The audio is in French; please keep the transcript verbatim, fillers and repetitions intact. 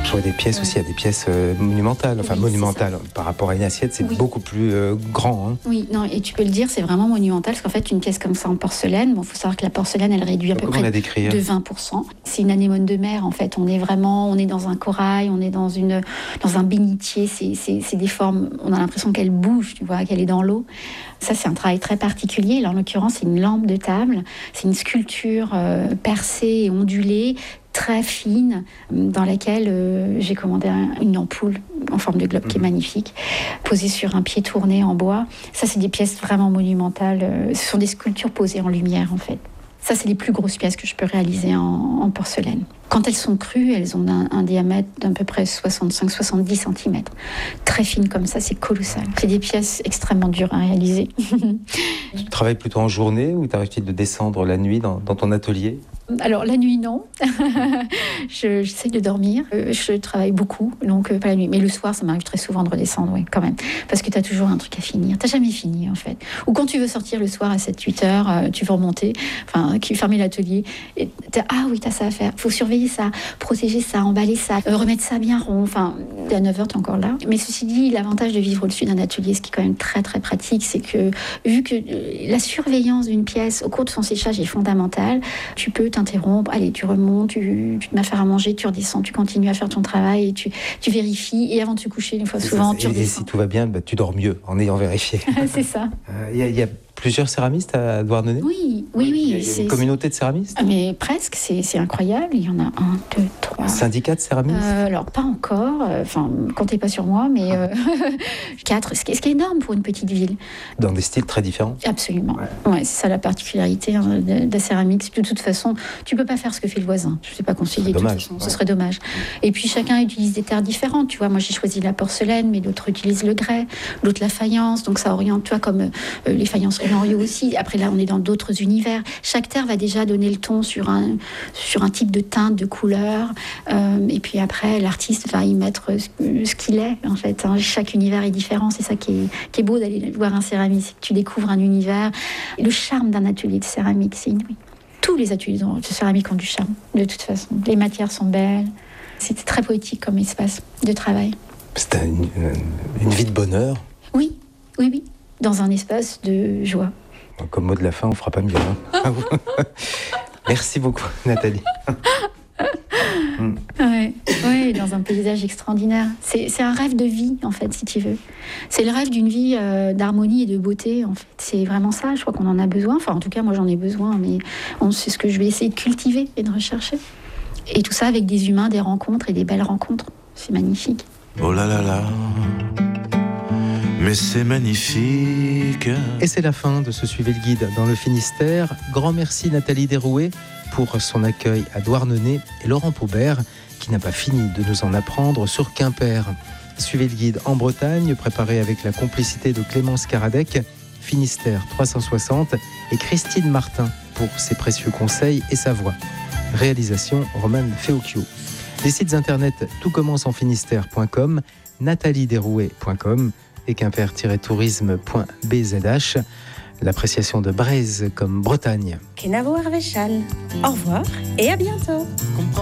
Je vois des pièces ouais. aussi, il y a des pièces euh, monumentales, enfin oui, monumentales par rapport à une assiette, c'est oui. beaucoup plus euh, grand. Hein. Oui, non, et tu peux le dire, c'est vraiment monumental, parce qu'en fait, une pièce comme ça en porcelaine, bon, faut savoir que la porcelaine, elle réduit à peu Comment près la décrire ? de vingt pour cent. C'est une anémone de mer, en fait. On est vraiment, on est dans un corail, on est dans une, dans un bénitier. C'est, c'est, c'est des formes. On a l'impression qu'elle bouge, tu vois, qu'elle est dans l'eau. Ça, c'est un travail très particulier. Là, en l'occurrence, c'est une lampe de table. C'est une sculpture euh, percée et ondulée, très fine, dans laquelle euh, j'ai commandé un, une ampoule en forme de globe mmh. qui est magnifique, posée sur un pied tourné en bois. Ça, c'est des pièces vraiment monumentales. Euh, ce sont des sculptures posées en lumière, en fait. Ça, c'est les plus grosses pièces que je peux réaliser en, en porcelaine. Quand elles sont crues, elles ont un, un diamètre d'à peu près soixante-cinq à soixante-dix centimètres. Très fines comme ça, c'est colossal. C'est des pièces extrêmement dures à réaliser. Tu travailles plutôt en journée ou t'arrives-t-il de descendre la nuit dans, dans ton atelier ? Alors, la nuit, non. je, j'essaie de dormir. Euh, je travaille beaucoup, donc euh, pas la nuit. Mais le soir, ça m'arrive très souvent de redescendre, oui, quand même. Parce que tu as toujours un truc à finir. Tu n'as jamais fini, en fait. Ou quand tu veux sortir le soir à sept huit heures, euh, tu veux remonter, enfin, fermer l'atelier. Et t'as, ah oui, tu as ça à faire. Il faut surveiller ça, protéger ça, emballer ça, euh, remettre ça bien rond. Enfin, à neuf heures, tu es encore là. Mais ceci dit, l'avantage de vivre au-dessus d'un atelier, ce qui est quand même très, très pratique, c'est que, vu que euh, la surveillance d'une pièce au cours de son séchage est fondamentale, tu peux t'interrompre, allez, tu remontes, tu, tu te mets à faire à manger, tu redescends, tu continues à faire ton travail, et tu, tu vérifies, et avant de se coucher, une fois souvent, ça, tu et, redescends. Et si tout va bien, bah, tu dors mieux en ayant vérifié. C'est ça. Il euh, y, y a plusieurs céramistes à Douarnenez ? Oui, oui, oui. Il y a, y a c'est, une communauté de céramistes ? Ah, mais presque, c'est, c'est incroyable. Il y en a un, deux, trois. Un syndicat de céramistes ? euh, Alors, pas encore. Enfin, comptez pas sur moi, mais euh, quatre. Ce qui, est, ce qui est énorme pour une petite ville. Dans des styles très différents ? Absolument. Ouais, ouais, c'est ça la particularité hein, de, de la céramique. De toute façon, tu peux pas faire ce que fait le voisin. Je ne sais pas conseiller. De toute façon, ouais. Ce serait dommage. Et puis, chacun utilise des terres différentes. Tu vois, moi, j'ai choisi la porcelaine, mais d'autres utilisent le grès, d'autres la faïence. Donc, ça oriente, tu vois, comme euh, les faïenceries Loriot aussi. Après, là, on est dans d'autres univers. Chaque terre va déjà donner le ton sur un, sur un type de teinte, de couleur. Euh, et puis après, l'artiste va y mettre ce, ce qu'il est, en fait. Hein. Chaque univers est différent. C'est ça qui est, qui est beau d'aller voir un céramique. C'est que tu découvres un univers. Et le charme d'un atelier de céramique, c'est inouï. Tous les ateliers de céramique ont du charme, de toute façon. Les matières sont belles. C'était très poétique comme espace de travail. C'était une, une vie de bonheur. Oui, oui, oui. Dans un espace de joie. Comme mot de la fin, on ne fera pas mieux. Hein. Merci beaucoup, Nathalie. mm. Oui, ouais, dans un paysage extraordinaire. C'est, c'est un rêve de vie, en fait, si tu veux. C'est le rêve d'une vie euh, d'harmonie et de beauté, en fait. C'est vraiment ça, je crois qu'on en a besoin. Enfin, en tout cas, moi, j'en ai besoin, mais on, c'est ce que je vais essayer de cultiver et de rechercher. Et tout ça avec des humains, des rencontres et des belles rencontres. C'est magnifique. Oh là là là, mais c'est magnifique. Et c'est la fin de ce Suivez le Guide dans le Finistère. Grand merci Nathalie Derouet pour son accueil à Douarnenez et Laurent Paubert qui n'a pas fini de nous en apprendre sur Quimper. Suivez le Guide en Bretagne, préparé avec la complicité de Clémence Karadec, Finistère trois cent soixante et Christine Martin pour ses précieux conseils et sa voix. Réalisation Romane Feocchio. Les sites internet tout commence en finistère point com, nathalie derouet point com et quimper tiret tourisme point b z h. L'appréciation de Braise comme Bretagne. Kenavo Arvechal. Au revoir et à bientôt.